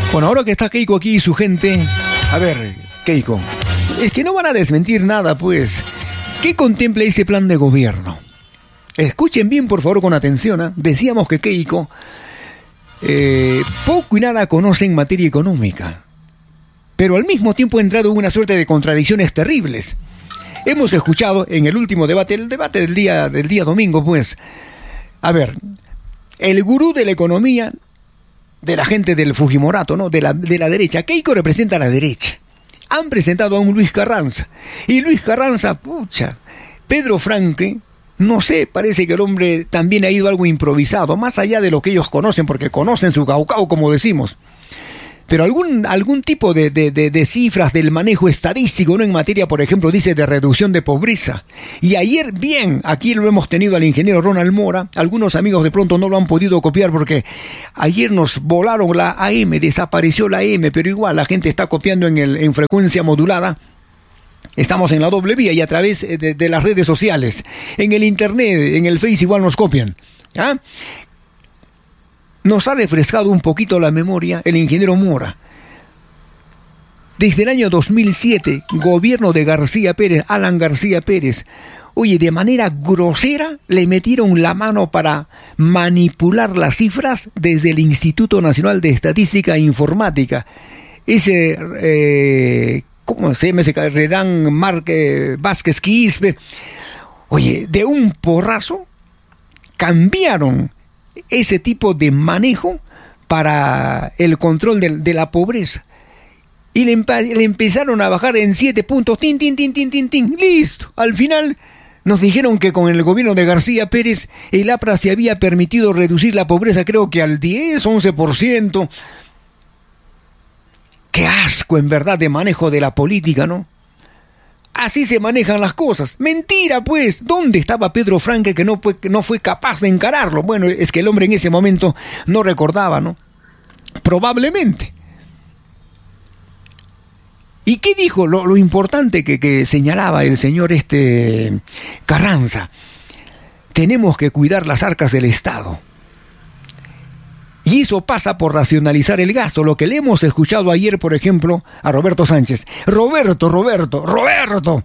Bueno, ahora que está Keiko aquí y su gente, a ver, Keiko, es que no van a desmentir nada, pues. ¿Qué contempla ese plan de gobierno? Escuchen bien, por favor, con atención, ¿eh? Decíamos que Keiko poco y nada conoce en materia económica, pero al mismo tiempo ha entrado en una suerte de contradicciones terribles. Hemos escuchado en el último debate, el debate del día domingo, pues, a ver, el gurú de la economía, de la gente del Fujimorato, ¿no? De la derecha. Keiko representa a la derecha. Han presentado a un Luis Carranza. Y Luis Carranza, pucha, Pedro Franque, no sé, parece que el hombre también ha ido algo improvisado, más allá de lo que ellos conocen, porque conocen su caucao, como decimos. Pero algún tipo de cifras del manejo estadístico, ¿no? En materia, por ejemplo, dice de reducción de pobreza. Y ayer, bien, aquí lo hemos tenido al ingeniero Ronald Mora. Algunos amigos de pronto no lo han podido copiar porque ayer nos volaron la AM, desapareció la AM, pero igual la gente está copiando en frecuencia modulada. Estamos en la doble vía y a través de las redes sociales. En el internet, en el Face igual nos copian. ¿Ah? Nos ha refrescado un poquito la memoria el ingeniero Mora. Desde el año 2007, gobierno de García Pérez, Alan García Pérez, oye, de manera grosera le metieron la mano para manipular las cifras desde el Instituto Nacional de Estadística e Informática. Ese, ¿cómo se llama ese? Redán Vázquez Quispe. Oye, de un porrazo cambiaron ese tipo de manejo para el control de la pobreza. Y le empezaron a bajar en 7 puntos. Tin, tin, tin, tin, tin, tin. Listo. Al final nos dijeron que con el gobierno de García Pérez, el APRA se había permitido reducir la pobreza, creo que al 10, 11%. Qué asco, en verdad, de manejo de la política, ¿no? Así se manejan las cosas. Mentira, pues. ¿Dónde estaba Pedro Franque que no fue capaz de encararlo? Bueno, es que el hombre en ese momento no recordaba, ¿no? Probablemente. ¿Y qué dijo? Lo importante que señalaba el señor Carranza. Tenemos que cuidar las arcas del Estado. Y eso pasa por racionalizar el gasto, lo que le hemos escuchado ayer, por ejemplo, a Roberto Sánchez. Roberto,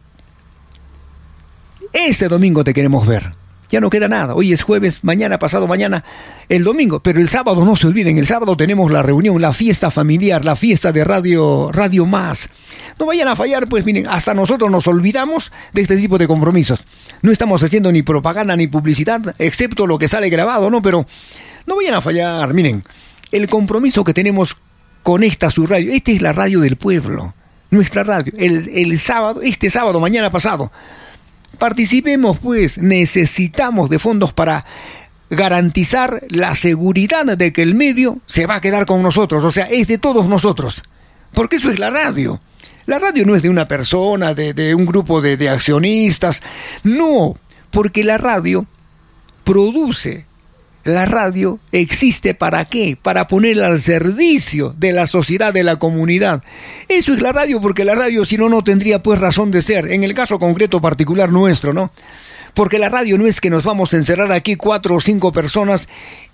este domingo te queremos ver. Ya no queda nada. Hoy es jueves, mañana, pasado mañana, el domingo. Pero el sábado, no se olviden, el sábado tenemos la reunión, la fiesta familiar, la fiesta de Radio Más. No vayan a fallar, pues miren, hasta nosotros nos olvidamos de este tipo de compromisos. No estamos haciendo ni propaganda ni publicidad, excepto lo que sale grabado, ¿no? Pero no vayan a fallar, miren, el compromiso que tenemos con su radio. Esta es la radio del pueblo, nuestra radio. El sábado, este sábado, mañana pasado. Participemos, pues, necesitamos de fondos para garantizar la seguridad de que el medio se va a quedar con nosotros. O sea, es de todos nosotros. Porque eso es la radio. La radio no es de una persona, de un grupo de accionistas. No, porque la radio produce. La radio existe ¿para qué? Para ponerla al servicio de la sociedad, de la comunidad. Eso es la radio, porque la radio si no tendría pues razón de ser. En el caso concreto particular nuestro, ¿no? Porque la radio no es que nos vamos a encerrar aquí 4 o 5 personas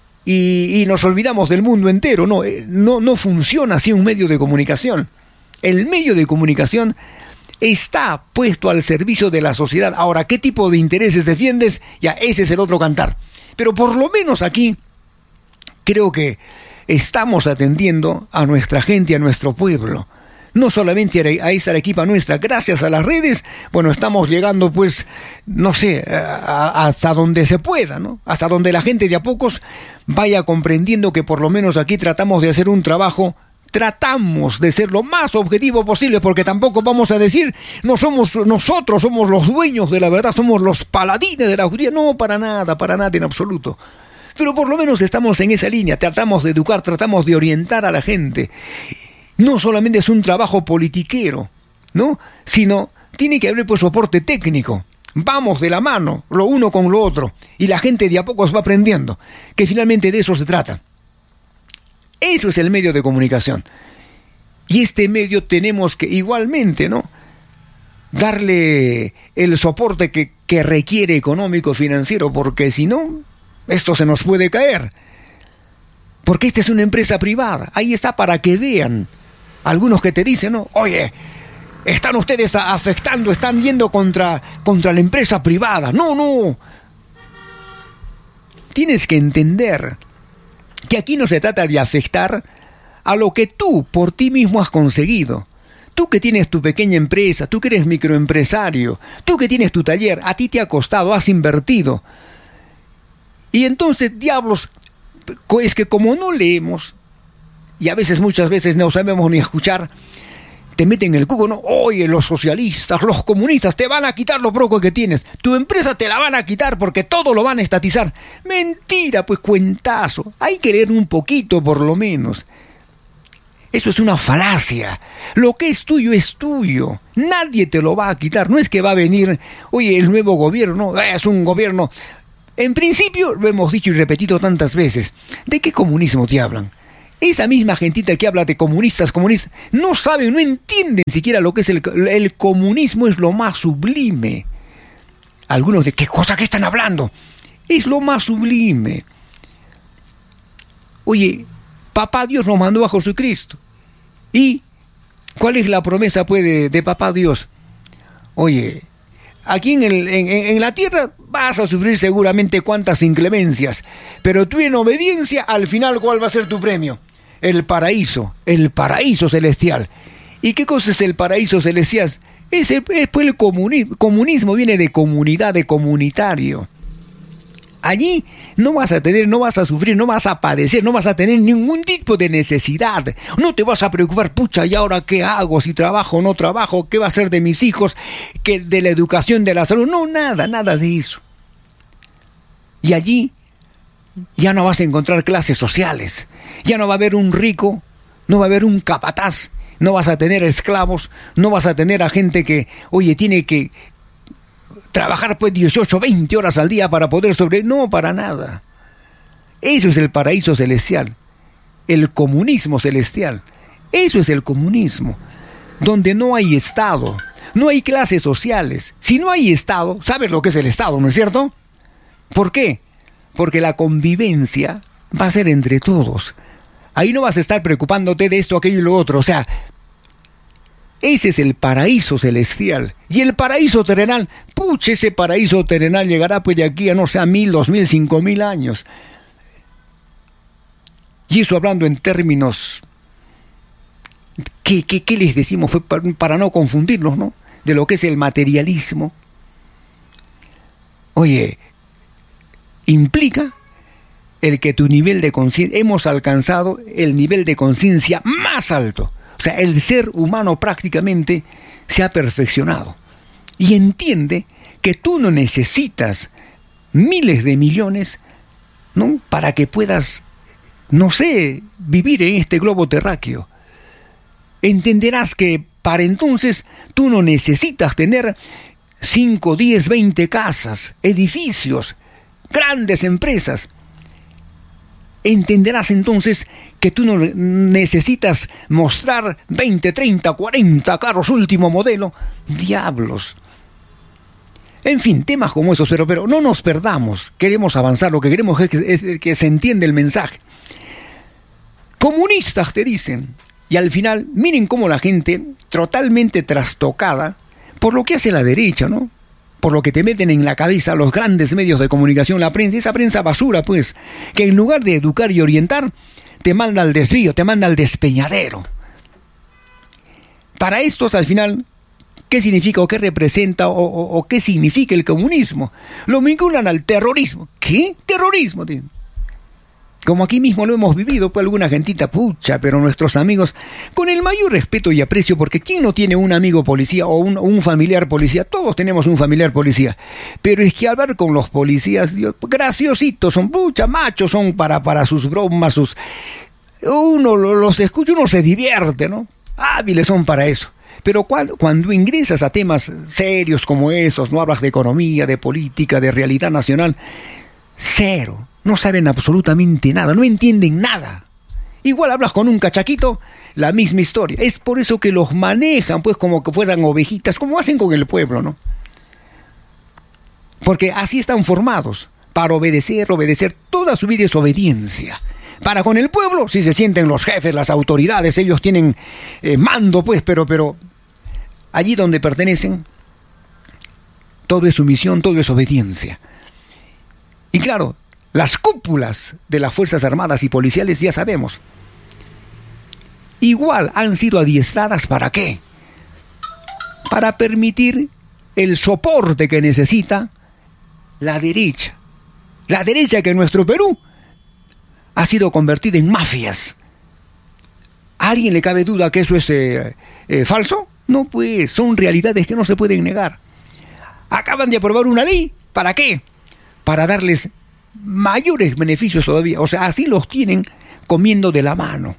y nos olvidamos del mundo entero. No funciona así un medio de comunicación. El medio de comunicación está puesto al servicio de la sociedad. Ahora, ¿qué tipo de intereses defiendes? Ya, ese es el otro cantar. Pero por lo menos aquí creo que estamos atendiendo a nuestra gente, a nuestro pueblo. No solamente a esa Arequipa nuestra, gracias a las redes, bueno, estamos llegando pues, no sé, hasta donde se pueda, ¿no? Hasta donde la gente de a pocos vaya comprendiendo que por lo menos aquí tratamos de hacer un trabajo. Tratamos de ser lo más objetivo posible, porque tampoco vamos a decir nosotros somos los dueños de la verdad, somos los paladines de la justicia. No, para nada en absoluto. Pero por lo menos estamos en esa línea, tratamos de educar, tratamos de orientar a la gente. No solamente es un trabajo politiquero, ¿no? Sino tiene que haber pues soporte técnico. Vamos de la mano, lo uno con lo otro, y la gente de a pocos va aprendiendo, que finalmente de eso se trata. Eso es el medio de comunicación. Y este medio tenemos que igualmente, ¿no?, darle el soporte que requiere económico, financiero, porque si no, esto se nos puede caer. Porque esta es una empresa privada. Ahí está para que vean. Algunos que te dicen, ¿no? Oye, están ustedes afectando, están yendo contra la empresa privada. No. Tienes que entender que aquí no se trata de afectar a lo que tú por ti mismo has conseguido. Tú que tienes tu pequeña empresa, tú que eres microempresario, tú que tienes tu taller, a ti te ha costado, has invertido. Y entonces, diablos, es que como no leemos, y a veces, muchas veces no sabemos ni escuchar, te meten el cuco, ¿no? Oye, los socialistas, los comunistas, te van a quitar lo poco que tienes. Tu empresa te la van a quitar porque todo lo van a estatizar. Mentira, pues cuentazo. Hay que leer un poquito por lo menos. Eso es una falacia. Lo que es tuyo. Nadie te lo va a quitar. No es que va a venir, oye, el nuevo gobierno, ¿no? Es un gobierno. En principio, lo hemos dicho y repetido tantas veces. ¿De qué comunismo te hablan? Esa misma gentita que habla de comunistas, no saben, no entienden siquiera lo que es el comunismo. Es lo más sublime. Algunos de qué cosa que están hablando. Es lo más sublime. Oye, Papá Dios nos mandó a Jesucristo. ¿Y cuál es la promesa, pues, de Papá Dios? Oye, aquí en la tierra vas a sufrir seguramente cuantas inclemencias, pero tú en obediencia, al final, ¿cuál va a ser tu premio? El paraíso celestial. ¿Y qué cosa es el paraíso celestial? Es pues el comunismo viene de comunidad, de comunitario. Allí no vas a sufrir, no vas a padecer, no vas a tener ningún tipo de necesidad. No te vas a preocupar, pucha, ¿y ahora qué hago? Si trabajo o no trabajo, ¿qué va a ser de mis hijos? ¿Qué de la educación, de la salud? No, nada de eso. Y allí ya no vas a encontrar clases sociales. Ya no va a haber un rico, no va a haber un capataz, no vas a tener esclavos, no vas a tener a gente que, oye, tiene que trabajar pues 18, 20 horas al día para poder sobrevivir. No, para nada. Eso es el paraíso celestial. El comunismo celestial. Eso es el comunismo. Donde no hay Estado, no hay clases sociales. Si no hay Estado, ¿sabes lo que es el Estado, no es cierto? ¿Por qué? Porque la convivencia va a ser entre todos. Ahí no vas a estar preocupándote de esto, aquello y lo otro. O sea, ese es el paraíso celestial. Y el paraíso terrenal, pucha, ese paraíso terrenal llegará pues de aquí a no sé, a 1000, 2000, 5000 años. Y eso hablando en términos, ¿qué les decimos? Para no confundirnos, ¿no? De lo que es el materialismo. Oye, implica el que tu nivel de conciencia, hemos alcanzado el nivel de conciencia más alto. O sea, el ser humano prácticamente se ha perfeccionado. Y entiende que tú no necesitas miles de millones, ¿no? Para que puedas, no sé, vivir en este globo terráqueo. Entenderás que para entonces tú no necesitas tener 5, 10, 20 casas, edificios, grandes empresas. Entenderás entonces que tú no necesitas mostrar 20, 30, 40 carros último modelo. Diablos. En fin, temas como esos, pero no nos perdamos. Queremos avanzar, lo que queremos es que se entienda el mensaje. Comunistas te dicen. Y al final, miren cómo la gente, totalmente trastocada por lo que hace la derecha, ¿no? Por lo que te meten en la cabeza los grandes medios de comunicación, la prensa, esa prensa basura, pues, que en lugar de educar y orientar, te manda al desvío, te manda al despeñadero. Para estos, al final, ¿qué significa o qué representa o qué significa el comunismo? Lo vinculan al terrorismo. ¿Qué? Terrorismo. Como aquí mismo lo hemos vivido, pues alguna gentita, pucha, pero nuestros amigos, con el mayor respeto y aprecio, porque ¿quién no tiene un amigo policía o un familiar policía? Todos tenemos un familiar policía. Pero es que hablar con los policías, Dios, graciositos son, pucha, machos son para sus bromas, uno los escucha, uno se divierte, ¿no? Hábiles son para eso. Pero cuando ingresas a temas serios como esos, no hablas de economía, de política, de realidad nacional, cero. No saben absolutamente nada, no entienden nada. Igual hablas con un cachaquito, la misma historia. Es por eso que los manejan, pues, como que fueran ovejitas, como hacen con el pueblo, ¿no? Porque así están formados, para obedecer, toda su vida es obediencia. Para con el pueblo, sí se sienten los jefes, las autoridades, ellos tienen mando, pues, pero allí donde pertenecen, todo es sumisión, todo es obediencia. Y claro, las cúpulas de las Fuerzas Armadas y Policiales, ya sabemos, igual han sido adiestradas, ¿para qué? Para permitir el soporte que necesita la derecha. La derecha que en nuestro Perú ha sido convertida en mafias. ¿A alguien le cabe duda que eso es falso? No, pues son realidades que no se pueden negar. Acaban de aprobar una ley, ¿para qué? Para darles mayores beneficios todavía. O sea, así los tienen comiendo de la mano.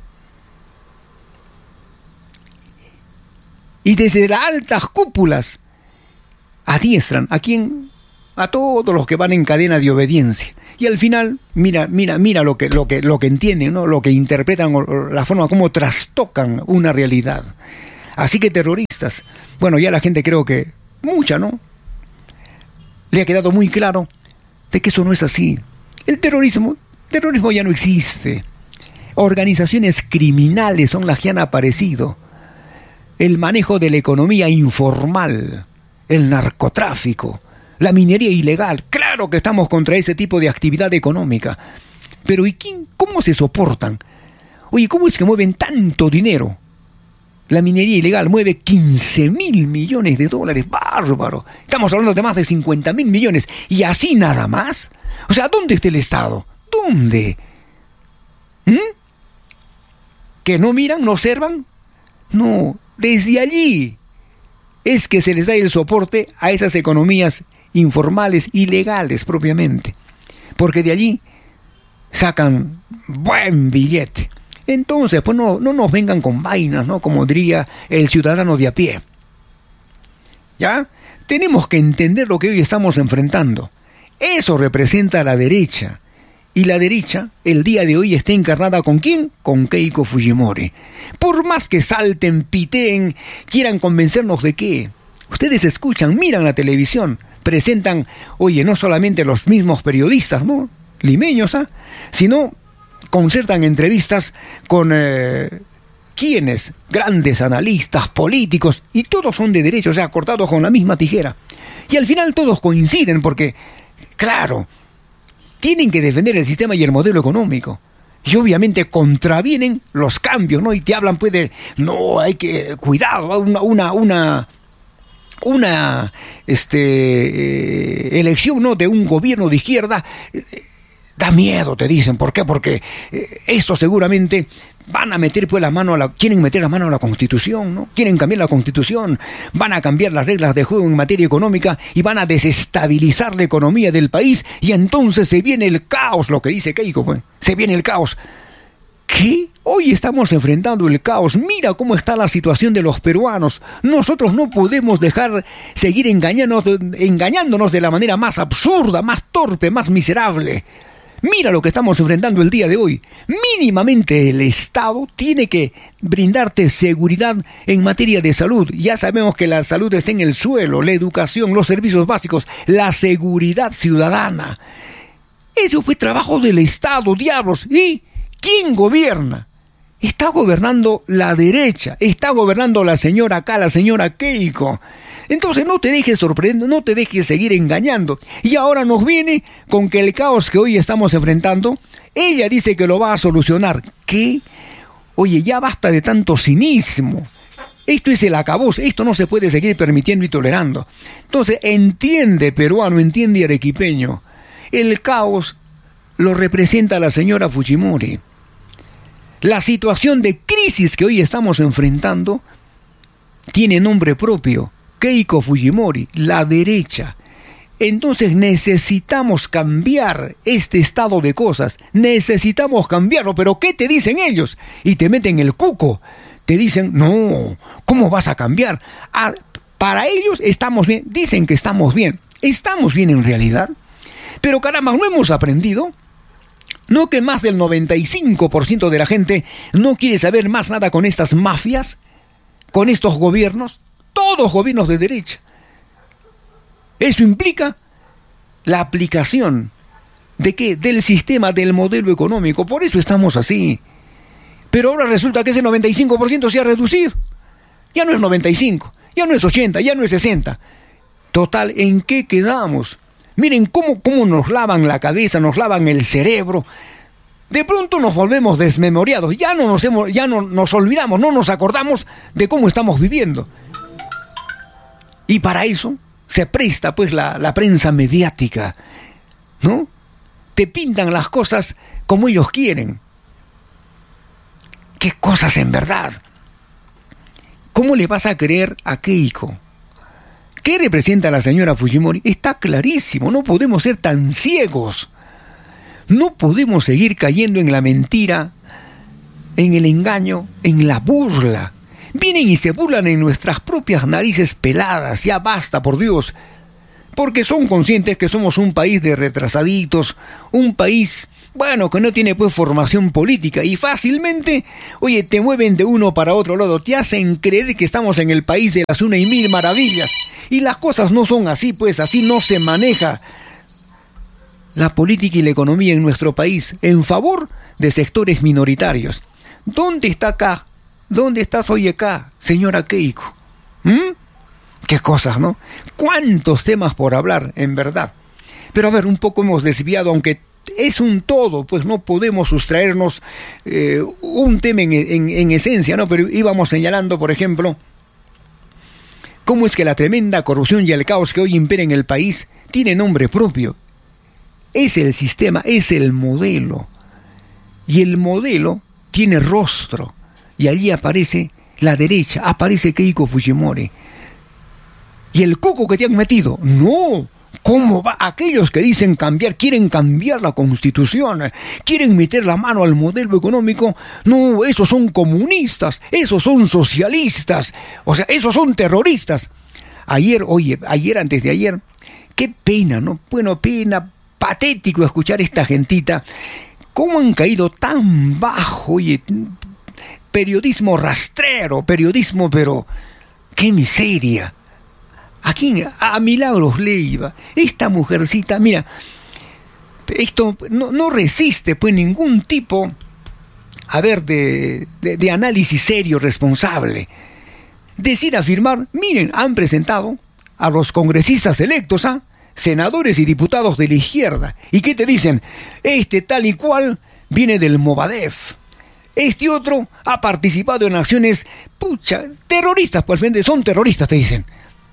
Y desde las altas cúpulas adiestran ¿a quién? A todos los que van en cadena de obediencia. Y al final, mira lo que entienden, ¿no? Lo que interpretan, la forma como trastocan una realidad. Así que terroristas, bueno, ya la gente creo que, mucha, ¿no? Le ha quedado muy claro de que eso no es así. El terrorismo ya no existe. Organizaciones criminales son las que han aparecido. El manejo de la economía informal, el narcotráfico, la minería ilegal. Claro que estamos contra ese tipo de actividad económica. Pero ¿y cómo se soportan? Oye, ¿cómo es que mueven tanto dinero? La minería ilegal mueve 15.000 millones de dólares. ¡Bárbaro! Estamos hablando de más de 50.000 millones. ¿Y así nada más? O sea, ¿dónde está el Estado? ¿Dónde? ¿Que no miran, no observan? No, desde allí es que se les da el soporte a esas economías informales, ilegales propiamente. Porque de allí sacan buen billete. Entonces, pues no nos vengan con vainas, ¿no? Como diría el ciudadano de a pie. ¿Ya? Tenemos que entender lo que hoy estamos enfrentando. Eso representa a la derecha. Y la derecha, el día de hoy, está encarnada ¿con quién? Con Keiko Fujimori. Por más que salten, piteen, quieran convencernos de qué. Ustedes escuchan, miran la televisión, presentan, oye, no solamente los mismos periodistas, ¿no? Limeños, sino concertan entrevistas con ¿quiénes? Grandes analistas, políticos, y todos son de derecha, o sea, cortados con la misma tijera. Y al final todos coinciden porque, claro, tienen que defender el sistema y el modelo económico. Y obviamente contravienen los cambios, ¿no? Y te hablan pues de, no, hay que, cuidado, una elección, ¿no? De un gobierno de izquierda, da miedo, te dicen. ¿Por qué? Porque esto seguramente van a meter pues quieren meter la mano a la Constitución, ¿no? Quieren cambiar la Constitución, van a cambiar las reglas de juego en materia económica y van a desestabilizar la economía del país y entonces se viene el caos, lo que dice Keiko, pues, se viene el caos. ¿Qué? Hoy estamos enfrentando el caos. Mira cómo está la situación de los peruanos. Nosotros no podemos dejar seguir engañándonos de la manera más absurda, más torpe, más miserable. Mira lo que estamos enfrentando el día de hoy. Mínimamente el Estado tiene que brindarte seguridad en materia de salud. Ya sabemos que la salud está en el suelo, la educación, los servicios básicos, la seguridad ciudadana. Eso fue trabajo del Estado, diablos. ¿Y quién gobierna? Está gobernando la derecha, está gobernando la señora acá, la señora Keiko. Entonces no te dejes sorprender, no te dejes seguir engañando. Y ahora nos viene con que el caos que hoy estamos enfrentando, ella dice que lo va a solucionar. ¿Qué? Oye, ya basta de tanto cinismo. Esto es el acabose, esto no se puede seguir permitiendo y tolerando. Entonces entiende, peruano, entiende, arequipeño. El caos lo representa la señora Fujimori. La situación de crisis que hoy estamos enfrentando tiene nombre propio. Keiko Fujimori, la derecha. Entonces necesitamos cambiar este estado de cosas. Necesitamos cambiarlo. ¿Pero qué te dicen ellos? Y te meten el cuco. Te dicen, no, ¿cómo vas a cambiar? Para ellos estamos bien. Dicen que estamos bien. ¿Estamos bien en realidad? Pero caramba, ¿no hemos aprendido? ¿No que más del 95% de la gente no quiere saber más nada con estas mafias? ¿Con estos gobiernos? Todos gobiernos de derecha. Eso implica la aplicación ¿De qué? Del sistema, del modelo económico. Por eso estamos así. Pero ahora resulta que ese 95% se ha reducido. Ya no es 95, ya no es 80, ya no es 60. Total, ¿en qué quedamos? Miren cómo nos lavan la cabeza, nos lavan el cerebro. De pronto nos volvemos desmemoriados, ya no nos olvidamos, no nos acordamos de cómo estamos viviendo. Y para eso se presta pues la prensa mediática, ¿no? Te pintan las cosas como ellos quieren. ¿Qué cosas en verdad? ¿Cómo le vas a creer a Keiko? ¿Qué representa la señora Fujimori? Está clarísimo, no podemos ser tan ciegos. No podemos seguir cayendo en la mentira, en el engaño, en la burla. Vienen y se burlan en nuestras propias narices peladas, ya basta, por Dios. Porque son conscientes que somos un país de retrasaditos, un país, bueno, que no tiene pues formación política y fácilmente, oye, te mueven de uno para otro lado, te hacen creer que estamos en el país de las 1.000 maravillas. Y las cosas no son así, pues así no se maneja la política y la economía en nuestro país en favor de sectores minoritarios. ¿Dónde está acá? ¿Dónde estás hoy acá, señora Keiko? Qué cosas, ¿no? Cuántos temas por hablar, en verdad. Pero a ver, un poco hemos desviado, aunque es un todo, pues no podemos sustraernos un tema en esencia, ¿no? Pero íbamos señalando, por ejemplo, cómo es que la tremenda corrupción y el caos que hoy impera en el país tiene nombre propio. Es el sistema, es el modelo. Y el modelo tiene rostro. Y allí aparece la derecha, aparece Keiko Fujimori. ¿Y el cuco que te han metido? No. ¿Cómo va? Aquellos que dicen cambiar, quieren cambiar la Constitución, quieren meter la mano al modelo económico. No, esos son comunistas, esos son socialistas, o sea, esos son terroristas. Ayer, antes de ayer, qué pena, ¿no? Bueno, pena, patético escuchar esta gentita. ¿Cómo han caído tan bajo? Oye, periodismo rastrero, periodismo, pero qué miseria. Aquí, a Milagros Leiva, esta mujercita, mira, esto no resiste pues ningún tipo, a ver, de análisis serio, responsable. Decir, afirmar, miren, han presentado a los congresistas electos, senadores y diputados de la izquierda. ¿Y qué te dicen? Este tal y cual viene del Movadef. Este otro ha participado en acciones, terroristas, pues son terroristas, te dicen.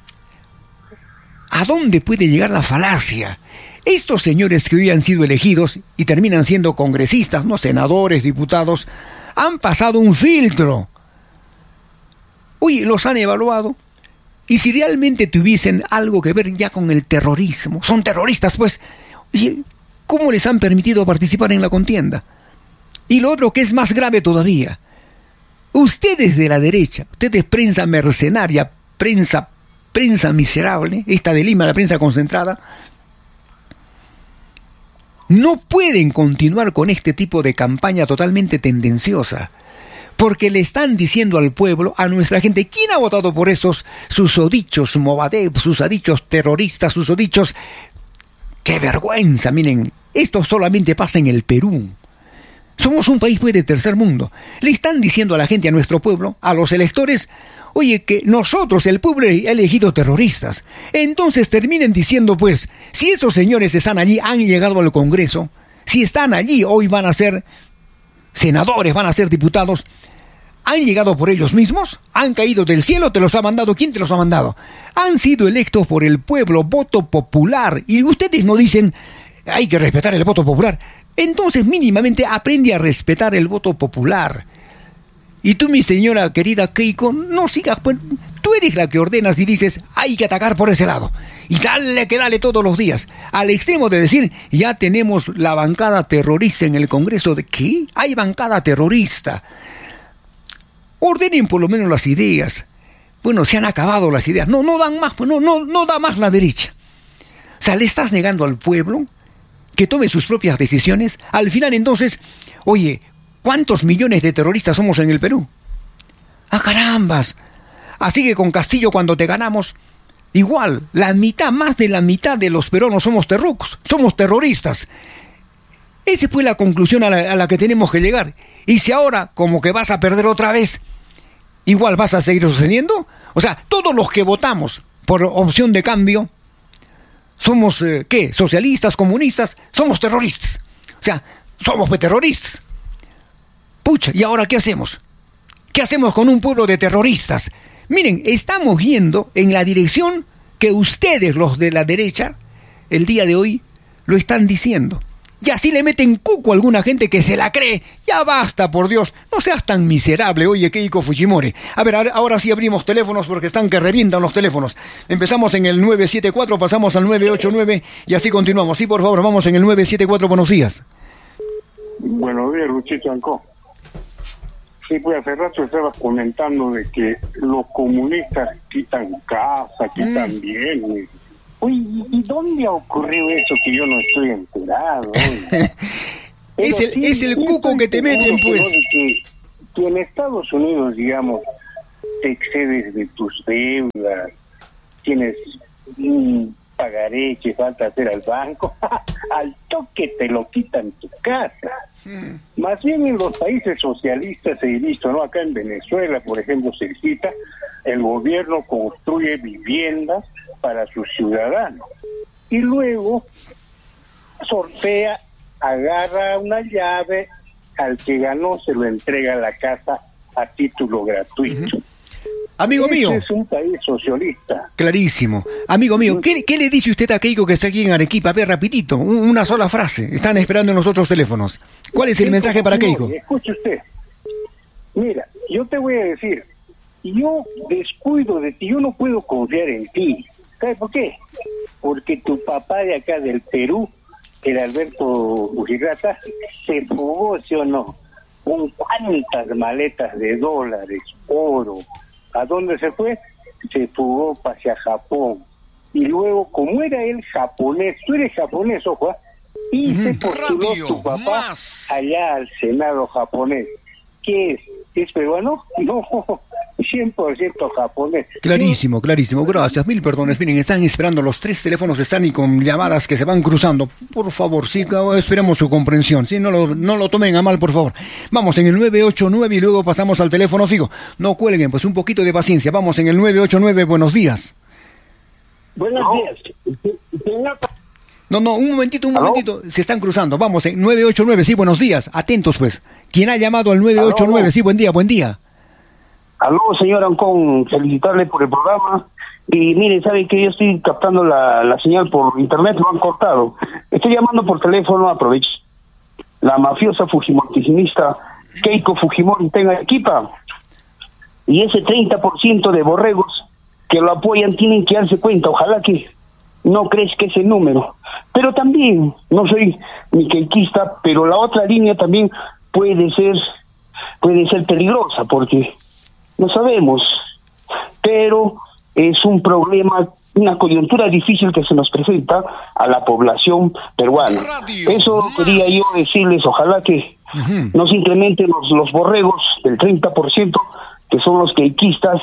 ¿A dónde puede llegar la falacia? Estos señores que hoy han sido elegidos y terminan siendo congresistas, no senadores, diputados, han pasado un filtro. Oye, los han evaluado. Y si realmente tuviesen algo que ver ya con el terrorismo, son terroristas, pues, oye, ¿cómo les han permitido participar en la contienda? Y lo otro que es más grave todavía, ustedes de la derecha, ustedes prensa mercenaria, prensa miserable, esta de Lima, la prensa concentrada, no pueden continuar con este tipo de campaña totalmente tendenciosa, porque le están diciendo al pueblo, a nuestra gente, ¿quién ha votado por esos susodichos Movadef, susodichos terroristas, susodichos? ¡Qué vergüenza! Miren, esto solamente pasa en el Perú. Somos un país pues de tercer mundo. Le están diciendo a la gente, a nuestro pueblo, a los electores, oye, que nosotros, el pueblo, ha elegido terroristas. Entonces terminen diciendo, pues, si esos señores están allí, han llegado al Congreso, si están allí, hoy van a ser senadores, van a ser diputados, ¿han llegado por ellos mismos? ¿Han caído del cielo? ¿Te los ha mandado? ¿Quién te los ha mandado? Han sido electos por el pueblo, voto popular. Y ustedes no dicen, hay que respetar el voto popular. Entonces, mínimamente, aprende a respetar el voto popular. Y tú, mi señora querida Keiko, no sigas, pues, tú eres la que ordenas y dices, hay que atacar por ese lado. Y dale que dale todos los días. Al extremo de decir, ya tenemos la bancada terrorista en el Congreso. ¿De qué? Hay bancada terrorista. Ordenen por lo menos las ideas. Bueno, se han acabado las ideas. No dan más, pues no da más la derecha. O sea, le estás negando al pueblo que tome sus propias decisiones. Al final, entonces, oye, ¿cuántos millones de terroristas somos en el Perú? ¡Ah, carambas! Así que con Castillo, cuando te ganamos, igual, más de la mitad de los peruanos somos terrucos, somos terroristas. Esa fue la conclusión a la que tenemos que llegar. Y si ahora, como que vas a perder otra vez, igual vas a seguir sucediendo. O sea, todos los que votamos por opción de cambio, somos, ¿qué? Socialistas, comunistas, somos terroristas. O sea, somos terroristas. Pucha, ¿y ahora qué hacemos? ¿Qué hacemos con un pueblo de terroristas? Miren, estamos yendo en la dirección que ustedes, los de la derecha, el día de hoy, lo están diciendo. Y así le meten cuco a alguna gente que se la cree. Ya basta, por Dios. No seas tan miserable, oye, Keiko Fujimori. A ver, ahora sí abrimos teléfonos porque están que revientan los teléfonos. Empezamos en el 974, pasamos al 989 y así continuamos. Sí, por favor, vamos en el 974, buenos días. Buenos días, Luchito Ancó. Sí, pues hace rato estabas comentando de que los comunistas quitan casa, quitan bienes. Uy, ¿y dónde ha ocurrido eso que yo no estoy enterado? Es el cuco que te meten, pues. Que en Estados Unidos, digamos, te excedes de tus deudas, tienes un pagaré que falta hacer al banco, al toque te lo quitan tu casa. Más bien en los países socialistas he visto, ¿no? Acá en Venezuela, por ejemplo, se cita, el gobierno construye viviendas para sus ciudadanos y luego sortea, agarra una llave, al que ganó se lo entrega a la casa a título gratuito. Amigo mío. Es un país socialista. Clarísimo. Amigo mío, ¿qué le dice usted a Keiko que está aquí en Arequipa? A ver, rapidito, una sola frase. Están esperando en los otros teléfonos. ¿Cuál es el mensaje para Keiko? Escuche usted. Mira, yo te voy a decir, yo descuido de ti, yo no puedo confiar en ti. ¿Sabes por qué? Porque tu papá de acá del Perú, el Alberto Ujirata, se fugó, ¿sí o no? Con cuántas maletas de dólares, oro. ¿A dónde se fue? Se fugó hacia Japón. Y luego, como era él japonés, tú eres japonés, ojo, y se postuló tu papá allá al Senado japonés. ¿Qué es? ¿Es peruano? No, 100% japonés. Clarísimo, clarísimo. Gracias, mil perdones. Miren, están esperando, los tres teléfonos están y con llamadas que se van cruzando. Por favor, sí, esperemos su comprensión. Sí, no lo tomen a mal, por favor. Vamos en el 989 y luego pasamos al teléfono fijo. No cuelguen, pues un poquito de paciencia. Vamos en el 989, buenos días. Buenos días. No, un momentito. Se están cruzando. Vamos en 989, sí, buenos días. Atentos, pues. ¿Quién ha llamado al 989? ¿Aló? Sí, buen día. Aló, señor Ancón, felicitarle por el programa. Y mire, sabe que yo estoy captando la señal por internet, lo han cortado. Estoy llamando por teléfono, aprovecho. La mafiosa fujimoristinista Keiko Fujimori está en Arequipa. Y ese 30% de borregos que lo apoyan tienen que darse cuenta. Ojalá que no crezca ese número. Pero también, no soy ni keikista, pero la otra línea también puede ser peligrosa, porque no sabemos, pero es un problema, una coyuntura difícil que se nos presenta a la población peruana. Eso quería yo decirles, ojalá que no se incrementen los borregos del 30%, que son los keikistas.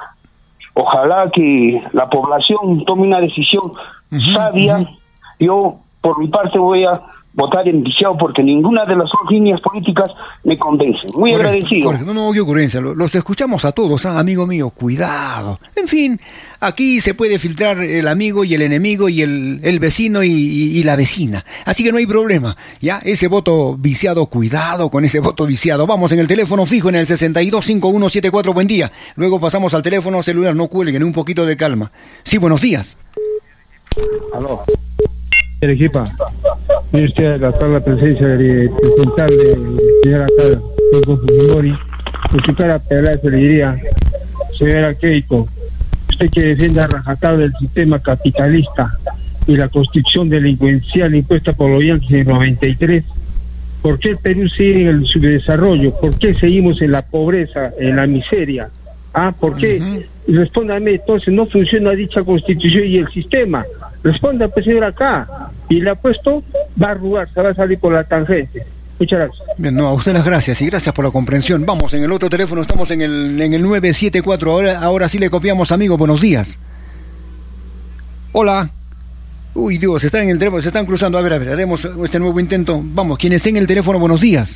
Ojalá que la población tome una decisión sabia. Yo, por mi parte, voy a votar en viciado porque ninguna de las dos líneas políticas me convence. Muy agradecido. Correcto. No, qué ocurrencia. Los escuchamos a todos, amigo mío, cuidado. En fin, aquí se puede filtrar el amigo y el enemigo y el vecino y la vecina. Así que no hay problema. Ya, ese voto viciado, cuidado con ese voto viciado. Vamos en el teléfono fijo en el 625174, buen día. Luego pasamos al teléfono celular, no cuelguen, un poquito de calma. Sí, buenos días. Aló. Arequipa, mire usted acá la presencia del central del señor acá, Keiko Fujimori. Usted para Peláez le diría, señora Keiko, usted que defiende a rajatabla del sistema capitalista y la construcción delincuencial impuesta por los yanquis en el 93, ¿por qué el Perú sigue en el subdesarrollo? ¿Por qué seguimos en la pobreza, en la miseria? ¿Por qué? Respóndame, entonces, no funciona dicha constitución y el sistema. Responda, pues, señor, acá. Y le apuesto, va a arrugar, se va a salir por la tangente. Muchas gracias. Bien, no, a usted las gracias y gracias por la comprensión. Vamos, en el otro teléfono estamos en el 974. Ahora sí le copiamos, amigo. Buenos días. Hola. Uy, Dios, están en el teléfono, se están cruzando. A ver, haremos este nuevo intento. Vamos, quien esté en el teléfono, buenos días.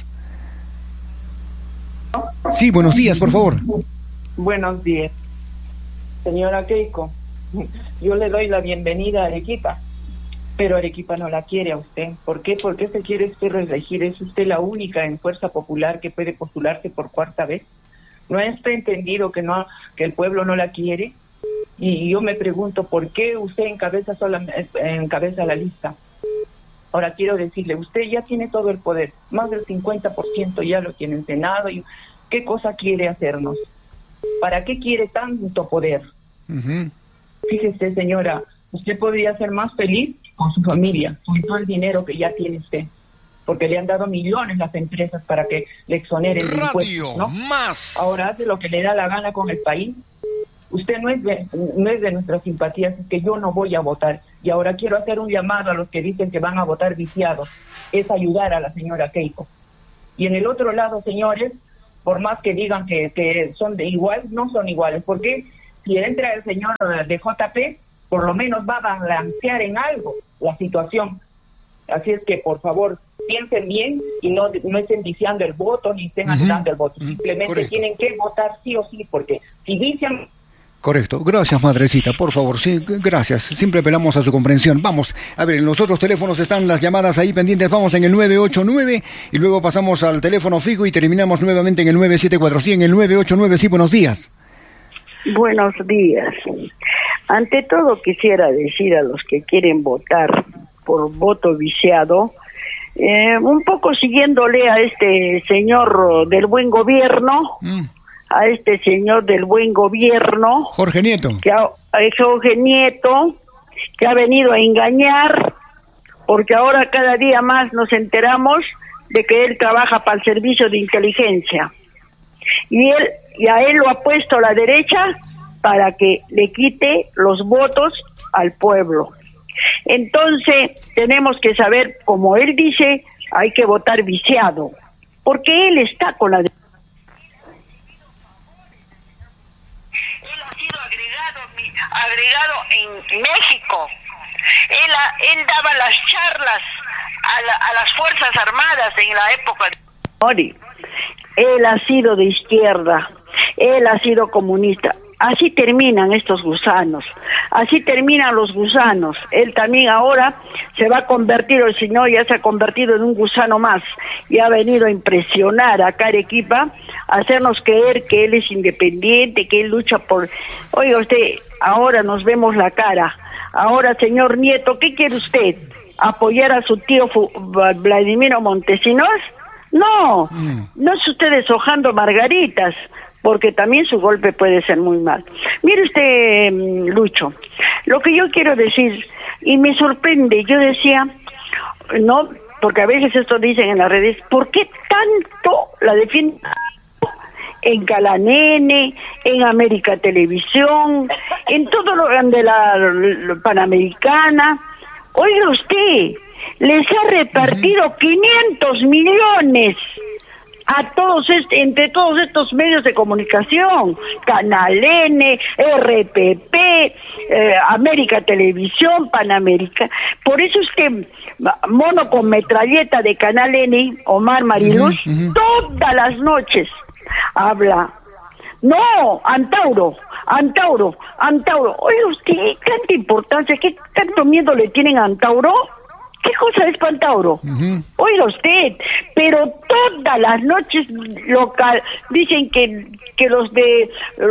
Sí, buenos días, por favor. Buenos días. Señora Keiko, yo le doy la bienvenida a Arequipa, pero Arequipa no la quiere a usted. ¿Por qué? ¿Por qué se quiere usted reelegir? ¿Es usted la única en Fuerza Popular que puede postularse por cuarta vez? ¿No ha usted entendido que el pueblo no la quiere? Y yo me pregunto, ¿por qué usted encabeza la lista? Ahora quiero decirle, usted ya tiene todo el poder, más del 50% ya lo tiene en Senado. Y ¿qué cosa quiere hacernos? ¿Para qué quiere tanto poder? Uh-huh. Fíjese, señora, usted podría ser más feliz con su familia, con todo el dinero que ya tiene usted, porque le han dado millones las empresas para que le exoneren de impuestos, ¿no? Más. Ahora hace lo que le da la gana con el país. Usted no es de nuestras simpatías, es que yo no voy a votar. Y ahora quiero hacer un llamado a los que dicen que van a votar viciados. Es ayudar a la señora Keiko. Y en el otro lado, señores, por más que digan que son de igual, no son iguales. Porque si entra el señor de JP, por lo menos va a balancear en algo la situación. Así es que, por favor, piensen bien y no estén viciando el voto ni estén anulando el voto. Simplemente tienen que votar sí o sí, porque si vician... Correcto. Gracias, madrecita, por favor. Sí, gracias. Siempre apelamos a su comprensión. Vamos, a ver, en los otros teléfonos están las llamadas ahí pendientes. Vamos en el 989 y luego pasamos al teléfono fijo y terminamos nuevamente en el 974. Sí, en el 989. Sí, buenos días. Buenos días. Ante todo quisiera decir a los que quieren votar por voto viciado, un poco siguiéndole a este señor del buen gobierno, Jorge Nieto, Jorge Nieto, que ha venido a engañar, porque ahora cada día más nos enteramos de que él trabaja para el servicio de inteligencia, y a él lo ha puesto la derecha para que le quite los votos al pueblo. Entonces tenemos que saber, como él dice, hay que votar viciado, porque él está con la... Él ha sido agregado en México. Él daba las charlas a las Fuerzas Armadas en la época de... Él ha sido de izquierda, él ha sido comunista. Así terminan estos gusanos, así terminan los gusanos. Él también ahora se va a convertir, o si no, ya se ha convertido en un gusano más, y ha venido a impresionar a Arequipa, a hacernos creer que él es independiente, que él lucha por... Oiga usted, ahora nos vemos la cara. Ahora, señor Nieto, ¿qué quiere usted? ¿Apoyar a su tío Vladimiro Montesinos? No, no es usted deshojando margaritas, porque también su golpe puede ser muy mal. Mire usted, Lucho, lo que yo quiero decir, y me sorprende, yo decía, no, porque a veces esto dicen en las redes, ¿por qué tanto la defienden en Calanene, en América Televisión, en todo lo de la Panamericana? Oiga usted, les ha repartido 500 millones a entre todos estos medios de comunicación, Canal N, RPP, América Televisión, Panamérica. Por eso es que mono con metralleta de Canal N, Omar Mariluz, todas las noches habla. No, Antauro. Oye, usted, tanta importancia, ¿qué tanto miedo le tienen a Antauro? ¿Qué cosa es Antauro? Oiga usted, pero todas las noches dicen que los de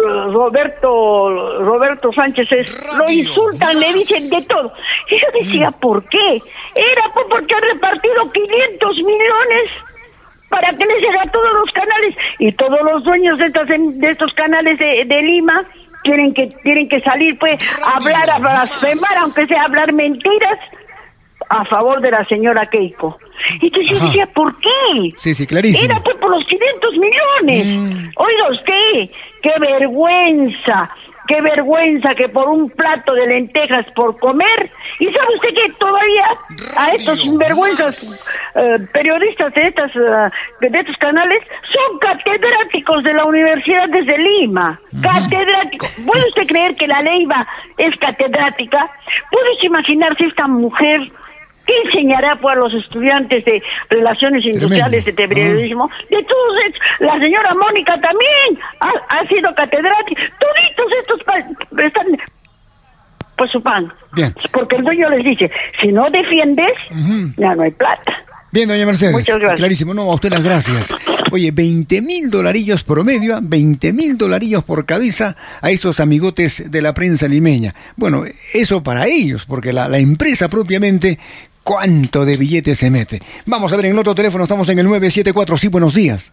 Roberto Sánchez lo insultan, le dicen de todo. Y yo decía, ¿por qué? Era porque han repartido 500 millones para que les llegue a todos los canales, y todos los dueños de estos canales de Lima tienen que salir, pues, a hablar, a blasfemar, aunque sea hablar mentiras a favor de la señora Keiko. Entonces yo decía, ¿por qué? Sí, clarísimo. Era pues por los 500 millones. Oiga usted, qué vergüenza. qué vergüenza que por un plato de lentejas por comer. ¿Y sabe usted que todavía a estos sinvergüenzas periodistas de estos canales son catedráticos de la Universidad de Lima? Catedráticos. ¿Puede usted creer que la Leiva es catedrática? ¿Puedes imaginarse esta mujer? ¿Qué enseñará pues a los estudiantes de Relaciones Industriales de periodismo? De todos estos, la señora Mónica también ha sido catedrática. Toditos estos están pues su pan. Bien. Porque el dueño les dice, si no defiendes, ya no hay plata. Bien, doña Mercedes. Muchas gracias. Clarísimo. No, a usted las gracias. Oye, $20,000 promedio, $20,000 por cabeza a esos amigotes de la prensa limeña. Bueno, eso para ellos, porque la empresa propiamente, ¿cuánto de billetes se mete? Vamos a ver en el otro teléfono, estamos en el 974. Sí, buenos días.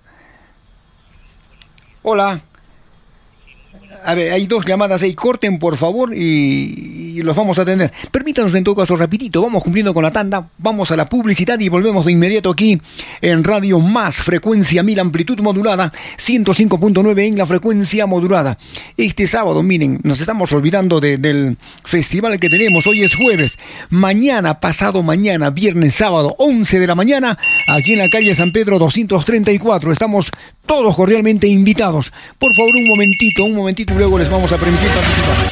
Hola. A ver, hay 2 llamadas ahí, corten por favor y los vamos a atender. Permítanos en todo caso rapidito, vamos cumpliendo con la tanda, vamos a la publicidad y volvemos de inmediato aquí en Radio Más, frecuencia 1000, amplitud modulada, 105.9 en la frecuencia modulada. Este sábado, miren, nos estamos olvidando del festival que tenemos, hoy es jueves, mañana, pasado mañana, viernes, sábado, 11 de la mañana, aquí en la calle San Pedro 234, estamos todos cordialmente invitados. Por favor, un momentito, y luego les vamos a permitir participar.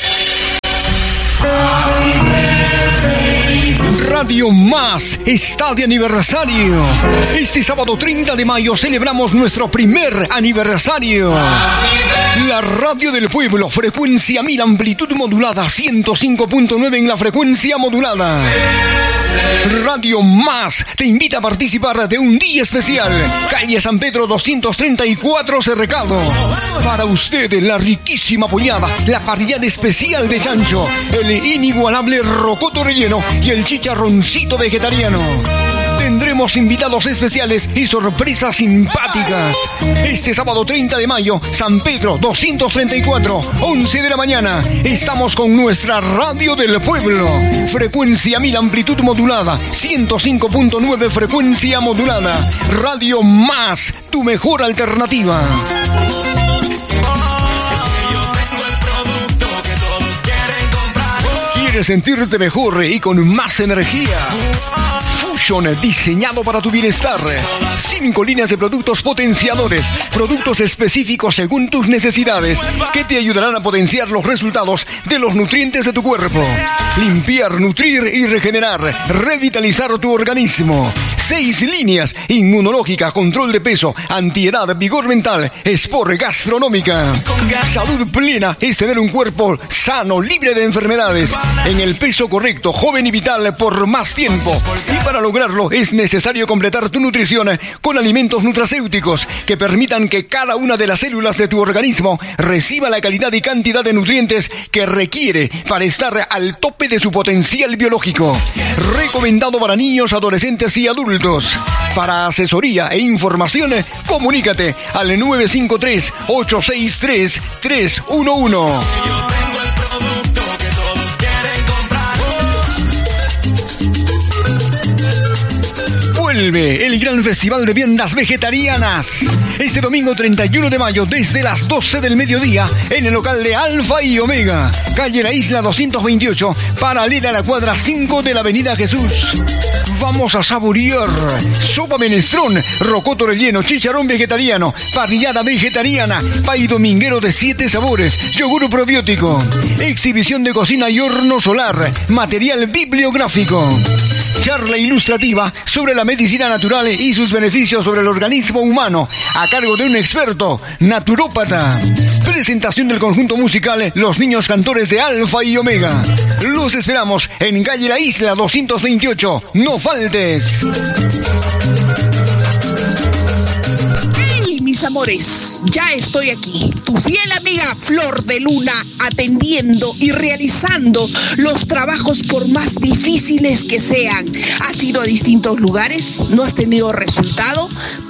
Radio Más está de aniversario. Este sábado 30 de mayo celebramos nuestro primer aniversario. La radio del pueblo, frecuencia 1000, amplitud modulada, 105.9 en la frecuencia modulada. Radio Más te invita a participar de un día especial. Calle San Pedro 234, Cerrecado. Para usted, la riquísima pollada, la parrillada especial de chancho, el inigualable rocoto relleno y el chicharroncito vegetariano. Tendremos invitados especiales y sorpresas simpáticas. Este sábado 30 de mayo, San Pedro 234, 11 de la mañana. Estamos con nuestra radio del pueblo. Frecuencia 1000, amplitud modulada, 105.9 frecuencia modulada. Radio Más, tu mejor alternativa. ¿Quieres sentirte mejor y con más energía? Fusion, diseñado para tu bienestar. 5 líneas de productos potenciadores, productos específicos según tus necesidades, que te ayudarán a potenciar los resultados de los nutrientes de tu cuerpo. Limpiar, nutrir y regenerar, revitalizar tu organismo. 6 líneas: inmunológica, control de peso, antiedad, vigor mental, sport, gastronómica. Salud plena es tener un cuerpo sano, libre de enfermedades, en el peso correcto, joven y vital por más tiempo. Y para lograrlo es necesario completar tu nutrición con alimentos nutracéuticos que permitan que cada una de las células de tu organismo reciba la calidad y cantidad de nutrientes que requiere para estar al tope de su potencial biológico. Recomendado para niños, adolescentes y adultos. Para asesoría e información, comunícate al 953-863-311. Vuelve el gran festival de viandas vegetarianas. Este domingo 31 de mayo desde las 12 del mediodía en el local de Alfa y Omega, calle La Isla 228, paralela a la cuadra 5 de la avenida Jesús. Vamos a saborear sopa menestrón, rocoto relleno, chicharrón vegetariano, parrillada vegetariana, pay dominguero de 7 sabores, yogur probiótico, exhibición de cocina y horno solar, material bibliográfico. Charla ilustrativa sobre la medicina natural y sus beneficios sobre el organismo humano, a cargo de un experto naturópata. Presentación del conjunto musical Los Niños Cantores de Alfa y Omega. Los esperamos en calle La Isla 228. ¡No faltes! Mis amores, ya estoy aquí, tu fiel amiga Flor de Luna, atendiendo y realizando los trabajos por más difíciles que sean. ¿Has ido a distintos lugares? ¿No has tenido resultado?